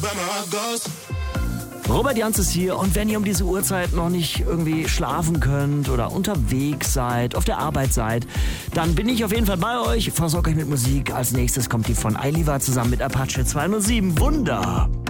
Robert Janz ist hier und wenn ihr um diese Uhrzeit noch nicht irgendwie schlafen könnt oder unterwegs seid, auf der Arbeit seid, dann bin ich auf jeden Fall bei euch, versorge euch mit Musik. Als nächstes kommt die von Ailiva zusammen mit Apache 207. Wunder!